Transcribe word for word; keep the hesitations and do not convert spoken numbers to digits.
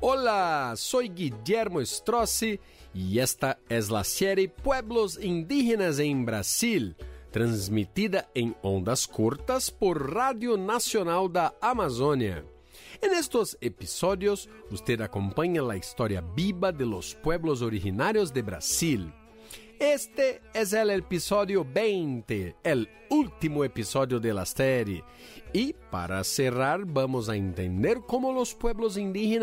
Hola, soy Guillermo Strozzi y esta es la serie Pueblos Indígenas en Brasil, transmitida en ondas cortas por Radio Nacional da Amazônia. En estos episodios, usted acompaña la historia viva de los pueblos originarios de Brasil. Este es el episodio veinte, el último episodio de la serie. Y para cerrar, vamos a entender cómo los pueblos indígenas